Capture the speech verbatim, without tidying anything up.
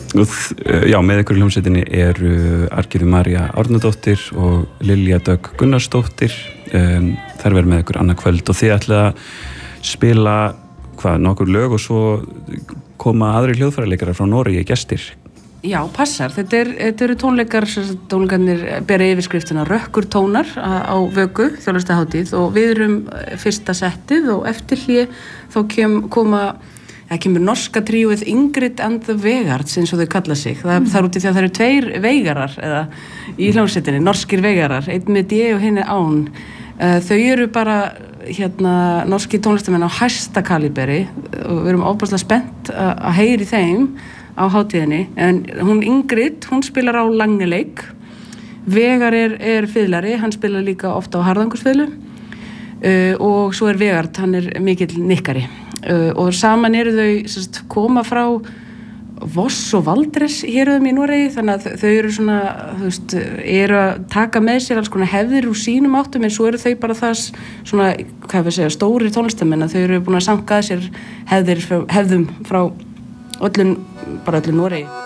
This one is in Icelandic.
Já, með ykkur í hljómsveitinni eru Arngerður María Árnadóttir og Lilja Dögg Gunnarsdóttir. Um, þær verður með ykkur annað kvöld og þið ætlið að spila hvað, nokkur lög og svo koma aðrir hljóðfæraleikarar frá Noregi gestir. Já, passar. Þetta, er, þetta eru tónleikar, tónleikarnir bera yfirskriftina Rökkur tónar á Vöku, þjóðlistahátíð, og við erum fyrsta settið og eftir hlé þá kem, koma það kemur norska tríóið Ingrid and the Vegards eins og þau kalla sig. Það, mm. það er út í því að það eru tveir veigarar eða í hljómsveitinni, norskir veigarar, einn með D og hinn er án. Uh, þau eru bara hérna norski tónlistamenn á hæsta kaliberi og við erum ofboðslega spennt að heyri þeim á hátíðinni. En hún Ingrid, hún spilar á langleik. Vegar er, er fiðlari, hann spilar líka ofta á harðangursfiðlu uh, og svo er Vegard, hann er mikill nikkari. Uh, og saman eru þau sérst, koma frá Voss og Valdres héröðum í Noregi, þannig að þau eru svona, þú veist, eru að taka með sér alls konar hefðir úr sínum áttum, en svo eru þau bara það svona, hvað við segja, stóri tónlistamenn að þau eru búin að sanka að sér hefðir, hefðum frá öllum, bara öllum Noregi.